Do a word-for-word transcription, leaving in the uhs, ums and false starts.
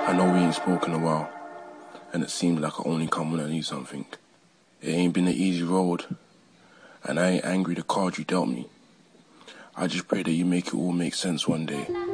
I know we ain't spoken a while, and it seems like I only come when I need something. It ain't been an easy road, and I ain't angry the card you dealt me. I just pray that you make it all make sense one day.